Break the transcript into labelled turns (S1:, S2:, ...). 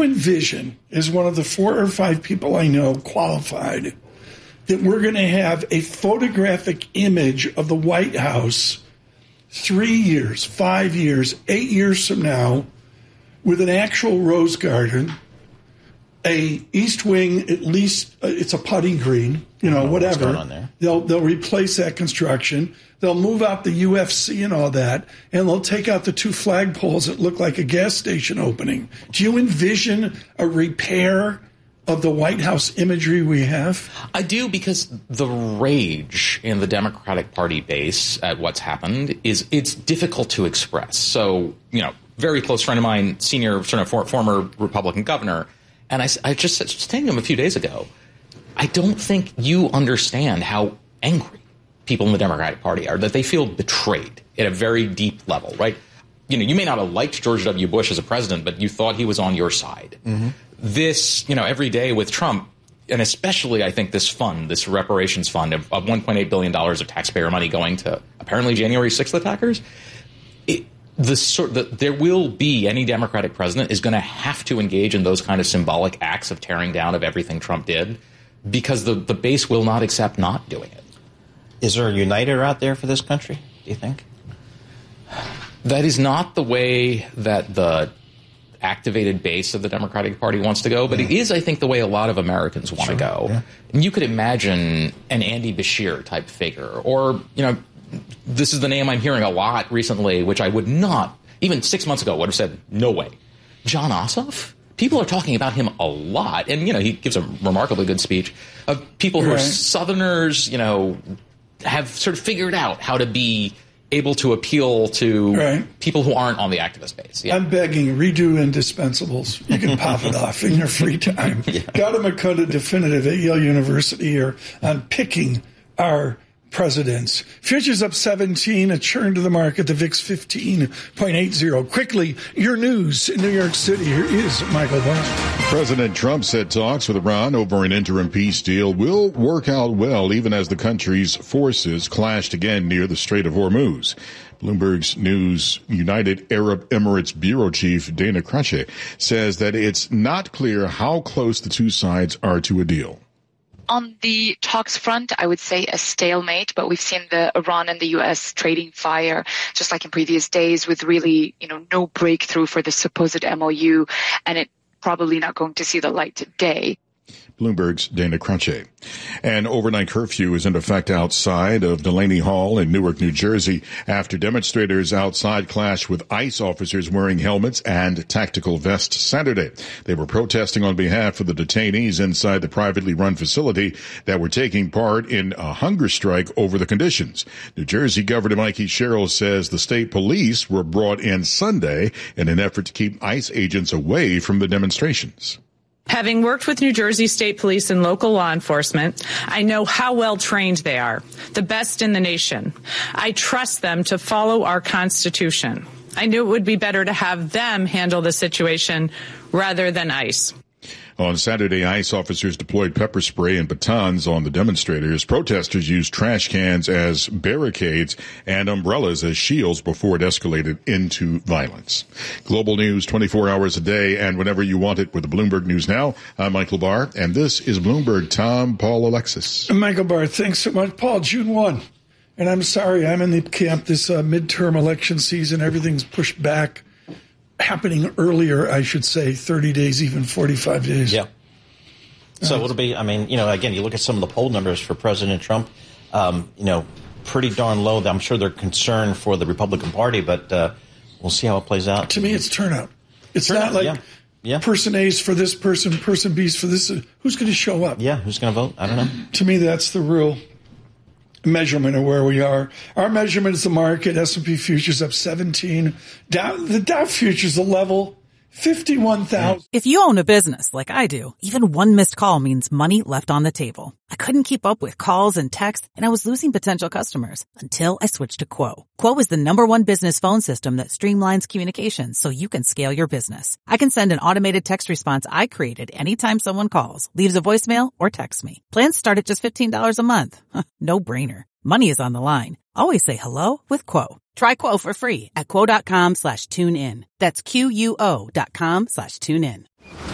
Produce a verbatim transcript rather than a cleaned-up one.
S1: you envision, as one of the four or five people I know qualified, that we're going to have a photographic image of the White House three years, five years, eight years from now with an actual rose garden, a East Wing, at least uh, it's a putting green, you know,
S2: know
S1: whatever.
S2: What's going on there.
S1: They'll they'll replace that construction. They'll move out the U F C and all that, and they'll take out the two flagpoles that look like a gas station opening. Do you envision a repair of the White House imagery we have?
S3: I do, because the rage in the Democratic Party base at what's happened is it's difficult to express. So, you know, very close friend of mine, senior sort of for, former Republican governor, and I, I just said to him a few days ago, I don't think you understand how angry people in the Democratic Party are, that they feel betrayed at a very deep level, right? You know, you may not have liked George W. Bush as a president, but you thought he was on your side. Mm-hmm. This, you know, every day with Trump, and especially I think this fund, this reparations fund of, of one point eight billion dollars of taxpayer money going to apparently January sixth attackers, it, the sort the, there will be, any Democratic president is going to have to engage in those kind of symbolic acts of tearing down of everything Trump did, because the, the base will not accept not doing it.
S2: Is there a uniter out there for this country, do you think?
S3: That is not the way that the activated base of the Democratic Party wants to go, but yeah. It is, I think, the way a lot of Americans want sure. to go. Yeah. And you could imagine an Andy Beshear type figure, or, you know, this is the name I'm hearing a lot recently, which I would not, even six months ago, would have said, no way. Jon Ossoff? People are talking about him a lot, and, you know, he gives a remarkably good speech of people who right. are Southerners, you know, have sort of figured out how to be able to appeal to right. people who aren't on the activist base. Yeah.
S1: I'm begging, redo Indispensables. You can pop it off in your free time. Yeah. Gautam Mukunda definitive at Yale University here on picking our presidents. Futures up seventeen, a churn to the market, the V I X fifteen point eight zero. Quickly, your news in New York City. Here is Michael Barr.
S4: President Trump said talks with Iran over an interim peace deal will work out well, even as the country's forces clashed again near the Strait of Hormuz. Bloomberg's News United Arab Emirates bureau chief Dana Crutcher says that it's not clear how close the two sides are to a deal.
S5: On the talks front, I would say a stalemate, but we've seen the Iran and the U S trading fire, just like in previous days, with really, you know, no breakthrough for the supposed M O U, and it probably not going to see the light today.
S4: Bloomberg's Dana Crutcher. An overnight curfew is in effect outside of Delaney Hall in Newark, New Jersey, after demonstrators outside clashed with ICE officers wearing helmets and tactical vests Saturday. They were protesting on behalf of the detainees inside the privately run facility that were taking part in a hunger strike over the conditions. New Jersey Governor Mikey Sherrill says the state police were brought in Sunday in an effort to keep ICE agents away from the demonstrations.
S6: Having worked with New Jersey State Police and local law enforcement, I know how well trained they are, the best in the nation. I trust them to follow our Constitution. I knew it would be better to have them handle the situation rather than ICE.
S4: On Saturday, ICE officers deployed pepper spray and batons on the demonstrators. Protesters used trash cans as barricades and umbrellas as shields before it escalated into violence. Global news twenty-four hours a day and whenever you want it with the Bloomberg News Now. I'm Michael Barr, and this is Bloomberg Tom, Paul, Alexis.
S1: Michael Barr, thanks so much. Paul, June first. And I'm sorry, I'm in the camp this uh, midterm election season. Everything's pushed back. Happening earlier, I should say, thirty days, even forty-five days.
S2: Yeah. So uh, it'll be, I mean, you know, again, you look at some of the poll numbers for President Trump, um, you know, pretty darn low. I'm sure they're concerned for the Republican Party, but uh, we'll see how it plays out.
S1: To me, it's turnout. It's
S2: turnout,
S1: not like
S2: yeah. Yeah.
S1: person A's for this person, person B's for this. Who's going to show up?
S2: Yeah, who's going to vote? I don't know.
S1: To me, that's the real measurement of where we are. Our measurement is the market. S and P futures up seventeen. Dow, the Dow futures a level fifty-one thousand.
S7: If you own a business like I do, even one missed call means money left on the table. I couldn't keep up with calls and texts, and I was losing potential customers until I switched to Quo. Quo is the number one business phone system that streamlines communications so you can scale your business. I can send an automated text response I created anytime someone calls, leaves a voicemail, or texts me. Plans start at just fifteen dollars a month. No brainer. Money is on the line. Always say hello with Quo. Try Quo for free at quo.com slash tune in. That's Q-U-O dot com slash tune in.